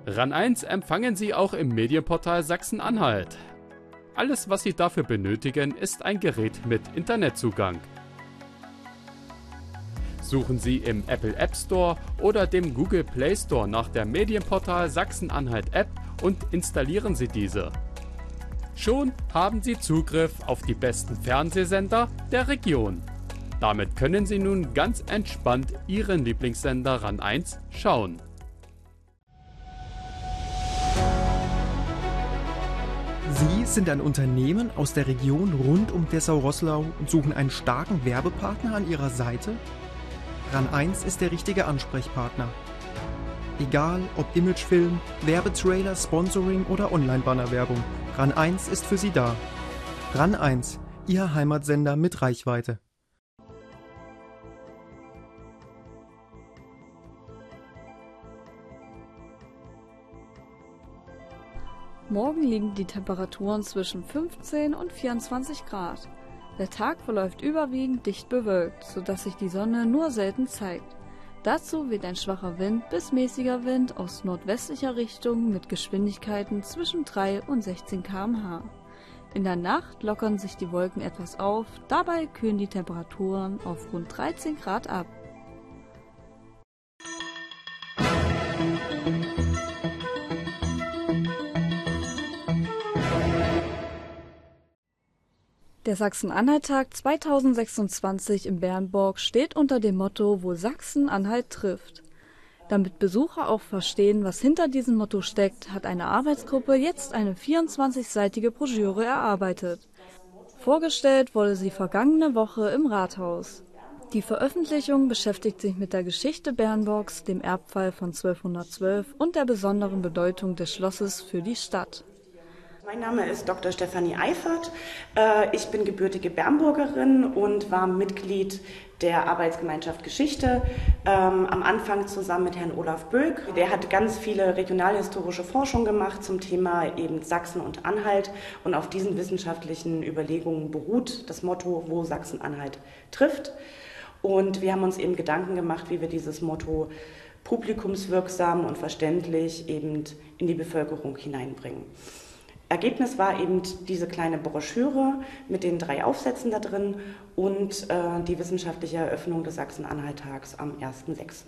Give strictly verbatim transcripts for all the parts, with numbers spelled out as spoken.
RAN eins empfangen Sie auch im Medienportal Sachsen-Anhalt. Alles, was Sie dafür benötigen, ist ein Gerät mit Internetzugang. Suchen Sie im Apple App Store oder dem Google Play Store nach der Medienportal Sachsen-Anhalt App und installieren Sie diese. Schon haben Sie Zugriff auf die besten Fernsehsender der Region. Damit können Sie nun ganz entspannt Ihren Lieblingssender RAN eins schauen. Sie sind ein Unternehmen aus der Region rund um Dessau-Roßlau und suchen einen starken Werbepartner an Ihrer Seite? RAN eins ist der richtige Ansprechpartner. Egal ob Imagefilm, Werbetrailer, Sponsoring oder Online-Banner-Werbung, RAN eins ist für Sie da. RAN eins, Ihr Heimatsender mit Reichweite. Morgen liegen die Temperaturen zwischen fünfzehn und vierundzwanzig Grad. Der Tag verläuft überwiegend dicht bewölkt, sodass sich die Sonne nur selten zeigt. Dazu weht ein schwacher Wind bis mäßiger Wind aus nordwestlicher Richtung mit Geschwindigkeiten zwischen drei und sechzehn Kilometer pro Stunde. In der Nacht lockern sich die Wolken etwas auf, dabei kühlen die Temperaturen auf rund dreizehn Grad ab. Der Sachsen-Anhalt-Tag zweitausendsechsundzwanzig in Bernburg steht unter dem Motto „Wo Sachsen-Anhalt trifft“. Damit Besucher auch verstehen, was hinter diesem Motto steckt, hat eine Arbeitsgruppe jetzt eine vierundzwanzigseitige Broschüre erarbeitet. Vorgestellt wurde sie vergangene Woche im Rathaus. Die Veröffentlichung beschäftigt sich mit der Geschichte Bernburgs, dem Erbfall von zwölfhundertzwölf und der besonderen Bedeutung des Schlosses für die Stadt. Mein Name ist Doktor Stefanie Eifert. Ich bin gebürtige Bernburgerin und war Mitglied der Arbeitsgemeinschaft Geschichte, am Anfang zusammen mit Herrn Olaf Böck. Der hat ganz viele regionalhistorische Forschung gemacht zum Thema eben Sachsen und Anhalt, und auf diesen wissenschaftlichen Überlegungen beruht das Motto „Wo Sachsen-Anhalt trifft“. Und wir haben uns eben Gedanken gemacht, wie wir dieses Motto publikumswirksam und verständlich eben in die Bevölkerung hineinbringen. Ergebnis war eben diese kleine Broschüre mit den drei Aufsätzen da drin und äh, die wissenschaftliche Eröffnung des Sachsen-Anhalt-Tags am ersten sechsten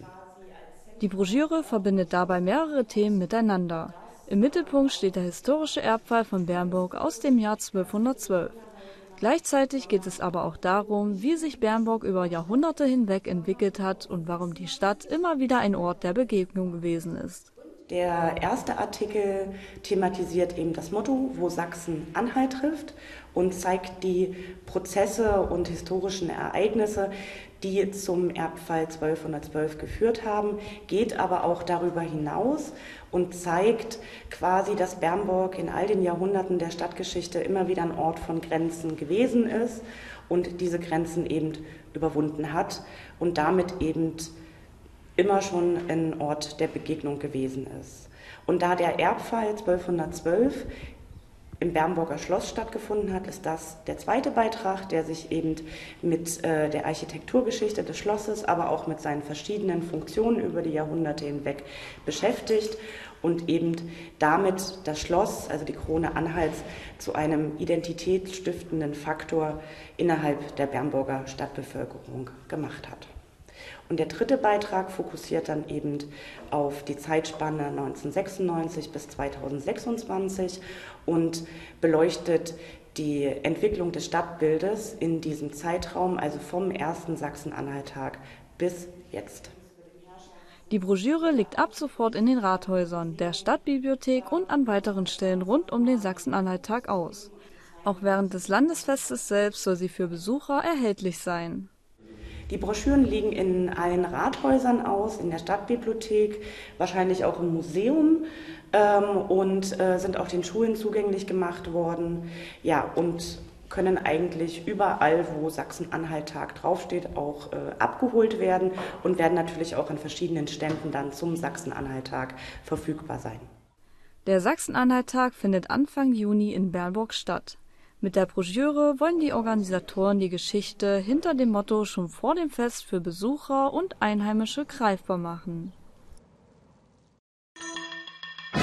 Die Broschüre verbindet dabei mehrere Themen miteinander. Im Mittelpunkt steht der historische Erbfall von Bernburg aus dem Jahr zwölfhundertzwölf. Gleichzeitig geht es aber auch darum, wie sich Bernburg über Jahrhunderte hinweg entwickelt hat und warum die Stadt immer wieder ein Ort der Begegnung gewesen ist. Der erste Artikel thematisiert eben das Motto „Wo Sachsen-Anhalt trifft“ und zeigt die Prozesse und historischen Ereignisse, die zum Erbfall zwölfhundertzwölf geführt haben, geht aber auch darüber hinaus und zeigt quasi, dass Bernburg in all den Jahrhunderten der Stadtgeschichte immer wieder ein Ort von Grenzen gewesen ist und diese Grenzen eben überwunden hat und damit eben immer schon ein Ort der Begegnung gewesen ist. Und da der Erbfall zwölfhundertzwölf im Bernburger Schloss stattgefunden hat, ist das der zweite Beitrag, der sich eben mit äh, der Architekturgeschichte des Schlosses, aber auch mit seinen verschiedenen Funktionen über die Jahrhunderte hinweg beschäftigt und eben damit das Schloss, also die Krone Anhalts, zu einem identitätsstiftenden Faktor innerhalb der Bernburger Stadtbevölkerung gemacht hat. Und der dritte Beitrag fokussiert dann eben auf die Zeitspanne neunzehnhundertsechsundneunzig bis zweitausendsechsundzwanzig und beleuchtet die Entwicklung des Stadtbildes in diesem Zeitraum, also vom ersten Sachsen-Anhalt-Tag bis jetzt. Die Broschüre liegt ab sofort in den Rathäusern, der Stadtbibliothek und an weiteren Stellen rund um den Sachsen-Anhalt-Tag aus. Auch während des Landesfestes selbst soll sie für Besucher erhältlich sein. Die Broschüren liegen in allen Rathäusern aus, in der Stadtbibliothek, wahrscheinlich auch im Museum ähm, und äh, sind auch den Schulen zugänglich gemacht worden. Ja, und können eigentlich überall, wo Sachsen-Anhalt-Tag draufsteht, auch äh, abgeholt werden und werden natürlich auch an verschiedenen Ständen dann zum Sachsen-Anhalt-Tag verfügbar sein. Der Sachsen-Anhalt-Tag findet Anfang Juni in Bernburg statt. Mit der Broschüre wollen die Organisatoren die Geschichte hinter dem Motto schon vor dem Fest für Besucher und Einheimische greifbar machen.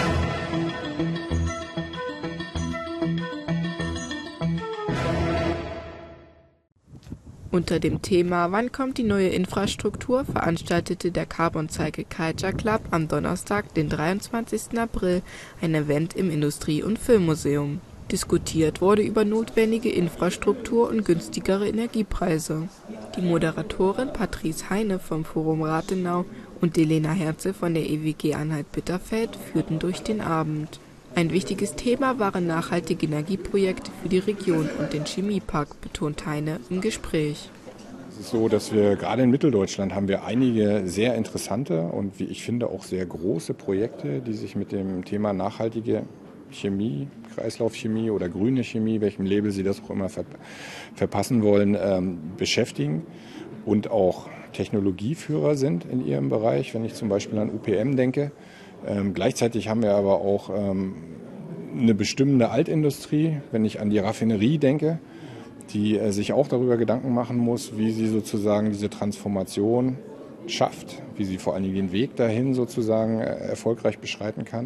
Unter dem Thema "Wann kommt die neue Infrastruktur?" veranstaltete der Carbon Cycle Culture Club am Donnerstag, den dreiundzwanzigsten April, ein Event im Industrie- und Filmmuseum. Diskutiert wurde über notwendige Infrastruktur und günstigere Energiepreise. Die Moderatorin Patrice Heine vom Forum Rathenau und Delena Herze von der E W G-Einheit Bitterfeld führten durch den Abend. Ein wichtiges Thema waren nachhaltige Energieprojekte für die Region und den Chemiepark, betont Heine im Gespräch. Es ist so, dass wir gerade in Mitteldeutschland haben wir einige sehr interessante und wie ich finde auch sehr große Projekte, die sich mit dem Thema nachhaltige Chemie, Kreislaufchemie oder grüne Chemie, welchem Label Sie das auch immer ver- verpassen wollen, ähm, beschäftigen und auch Technologieführer sind in ihrem Bereich, wenn ich zum Beispiel an U P M denke. Ähm, gleichzeitig haben wir aber auch ähm, eine bestimmende Altindustrie, wenn ich an die Raffinerie denke, die äh, sich auch darüber Gedanken machen muss, wie sie sozusagen diese Transformation schafft, wie sie vor allen Dingen den Weg dahin sozusagen äh, erfolgreich beschreiten kann.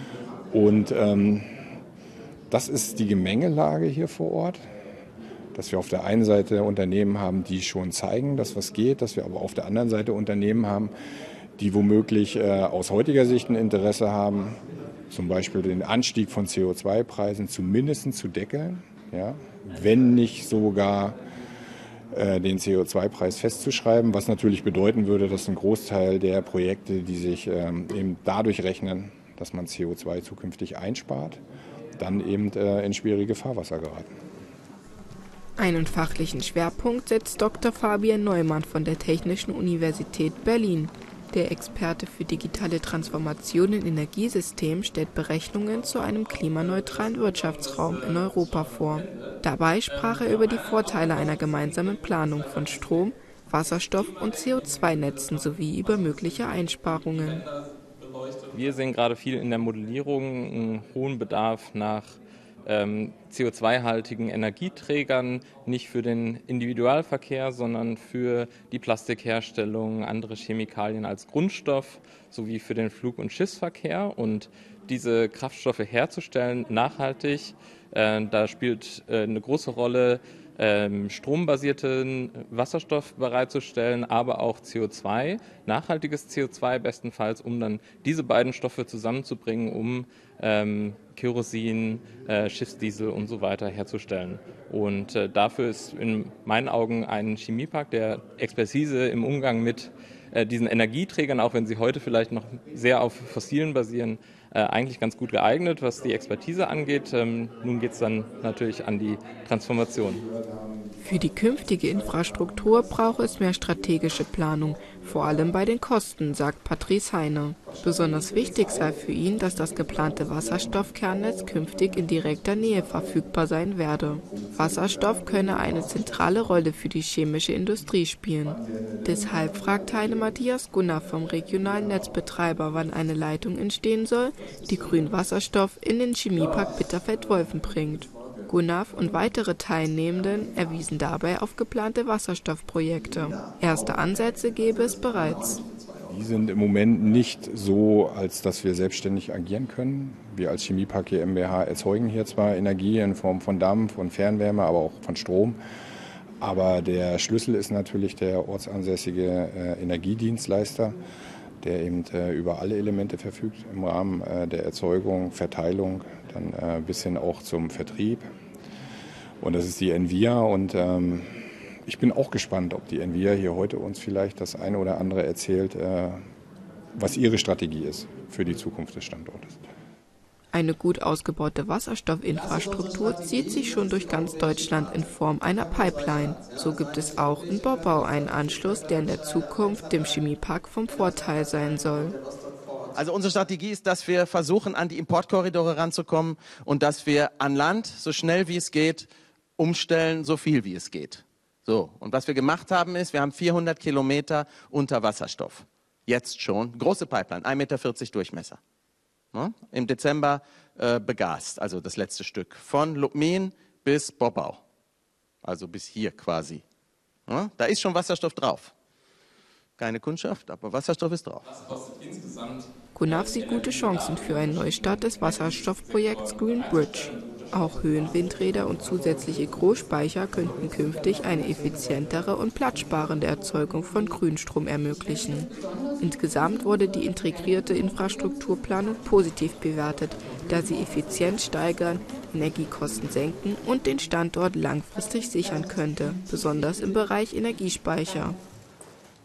Und ähm, das ist die Gemengelage hier vor Ort, dass wir auf der einen Seite Unternehmen haben, die schon zeigen, dass was geht, dass wir aber auf der anderen Seite Unternehmen haben, die womöglich äh, aus heutiger Sicht ein Interesse haben, zum Beispiel den Anstieg von C O zwei Preisen zumindest zu deckeln, ja, wenn nicht sogar äh, den C O zwei Preis festzuschreiben, was natürlich bedeuten würde, dass ein Großteil der Projekte, die sich ähm, eben dadurch rechnen, dass man C O zwei zukünftig einspart, dann eben äh, in schwierige Fahrwasser geraten. Einen fachlichen Schwerpunkt setzt Doktor Fabian Neumann von der Technischen Universität Berlin. Der Experte für digitale Transformation in Energiesystemen stellt Berechnungen zu einem klimaneutralen Wirtschaftsraum in Europa vor. Dabei sprach er über die Vorteile einer gemeinsamen Planung von Strom, Wasserstoff und C O zwei Netzen sowie über mögliche Einsparungen. Wir sehen gerade viel in der Modellierung einen hohen Bedarf nach ähm, C O zwei haltigen Energieträgern, nicht für den Individualverkehr, sondern für die Plastikherstellung, andere Chemikalien als Grundstoff sowie für den Flug- und Schiffsverkehr. Und diese Kraftstoffe herzustellen, nachhaltig, äh, da spielt äh, eine große Rolle, Ähm, strombasierten Wasserstoff bereitzustellen, aber auch C O zwei, nachhaltiges C O zwei bestenfalls, um dann diese beiden Stoffe zusammenzubringen, um ähm, Kerosin, äh, Schiffsdiesel und so weiter herzustellen. Und äh, dafür ist in meinen Augen ein Chemiepark, der Expertise im Umgang mit äh, diesen Energieträgern, auch wenn sie heute vielleicht noch sehr auf fossilen basieren, äh, eigentlich ganz gut geeignet, was die Expertise angeht. Ähm, nun geht es dann natürlich an die Transformation. Für die künftige Infrastruktur brauche es mehr strategische Planung, vor allem bei den Kosten, sagt Patrice Heine. Besonders wichtig sei für ihn, dass das geplante Wasserstoffkernnetz künftig in direkter Nähe verfügbar sein werde. Wasserstoff könne eine zentrale Rolle für die chemische Industrie spielen. Deshalb fragt Heine Matthias Gunnar vom regionalen Netzbetreiber, wann eine Leitung entstehen soll, die grünen Wasserstoff in den Chemiepark Bitterfeld-Wolfen bringt. Gunnar und weitere Teilnehmenden erwiesen dabei auf geplante Wasserstoffprojekte. Erste Ansätze gäbe es bereits. Die sind im Moment nicht so, als dass wir selbstständig agieren können. Wir als Chemiepark GmbH erzeugen hier zwar Energie in Form von Dampf und Fernwärme, aber auch von Strom. Aber der Schlüssel ist natürlich der ortsansässige äh, Energiedienstleister, der eben äh, über alle Elemente verfügt im Rahmen äh, der Erzeugung, Verteilung, dann äh, bis hin auch zum Vertrieb. Und das ist die Envia und ähm, ich bin auch gespannt, ob die Envia hier heute uns vielleicht das eine oder andere erzählt, äh, was ihre Strategie ist für die Zukunft des Standortes. Eine gut ausgebaute Wasserstoffinfrastruktur zieht sich schon durch ganz Deutschland in Form einer Pipeline. So gibt es auch in Bobbau einen Anschluss, der in der Zukunft dem Chemiepark vom Vorteil sein soll. Also unsere Strategie ist, dass wir versuchen, an die Importkorridore ranzukommen und dass wir an Land so schnell wie es geht umstellen, so viel wie es geht. So, und was wir gemacht haben ist, wir haben vierhundert Kilometer unter Wasserstoff. Jetzt schon. Große Pipeline, ein Meter vierzig Durchmesser. Ja, im Dezember äh, begast, also das letzte Stück. Von Lubmin bis Bobbau. Also bis hier quasi. Ja, da ist schon Wasserstoff drauf. Keine Kundschaft, aber Wasserstoff ist drauf. Was kostet insgesamt? Gunnar sieht gute Chancen für einen Neustart des Wasserstoffprojekts Green Bridge. Auch Höhenwindräder und zusätzliche Großspeicher könnten künftig eine effizientere und platzsparende Erzeugung von Grünstrom ermöglichen. Insgesamt wurde die integrierte Infrastrukturplanung positiv bewertet, da sie Effizienz steigern, Energiekosten senken und den Standort langfristig sichern könnte, besonders im Bereich Energiespeicher.